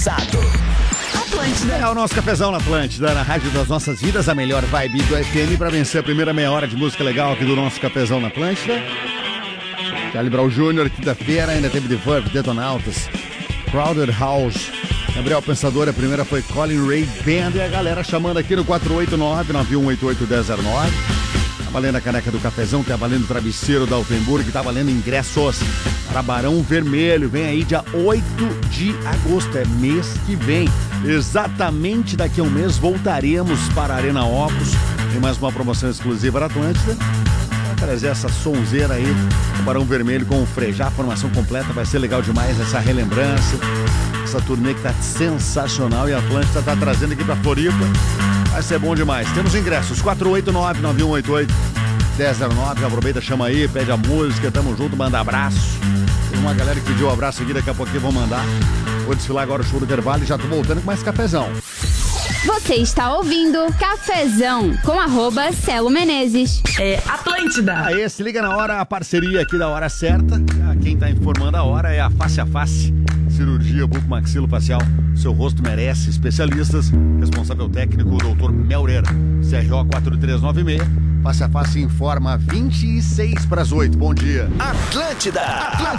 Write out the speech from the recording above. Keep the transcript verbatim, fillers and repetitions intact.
Atlântida. É o nosso cafezão na Atlântida, na rádio das nossas vidas, a melhor vibe do F M pra vencer a primeira meia hora de música legal aqui do nosso cafezão na Atlântida. Charlie Brown Júnior, quinta-feira, ainda teve The Verve, Detonautas, Crowded House, Gabriel Pensador, a primeira foi Colin Ray Band e a galera chamando aqui no quatro oito nove, nove um oito oito, um zero zero nove. Tá valendo a caneca do cafezão, tá valendo o travesseiro da Altenburg, tá valendo ingressos para Barão Vermelho. Vem aí dia oito de agosto, é mês que vem. Exatamente daqui a um mês voltaremos para a Arena Opus. Tem mais uma promoção exclusiva da Atlântida. Vai trazer essa sonzeira aí, o Barão Vermelho com o Frejá, a formação completa. Vai ser legal demais essa relembrança, essa turnê que tá sensacional e a Atlântida tá trazendo aqui pra Floripa. Vai ser bom demais. Temos ingressos, quatro oito nove, nove um oito oito, um zero zero nove. Aproveita, chama aí, pede a música, tamo junto, manda abraço. Tem uma galera que pediu um abraço aqui, daqui a pouquinho vão mandar. Vou desfilar agora o show do intervalo e já tô voltando com mais cafezão. Você está ouvindo Cafezão com arroba Celo Menezes. É Atlântida. Aí, se liga na hora, a parceria aqui da Hora Certa. Quem tá informando a hora é a Face a Face. Cirurgia bucomaxilofacial. Seu rosto merece especialistas. Responsável técnico, doutor Melrer. C R O quatro três nove seis. Face a Face informa vinte e seis para as oito. Bom dia. Atlântida. Atlântida.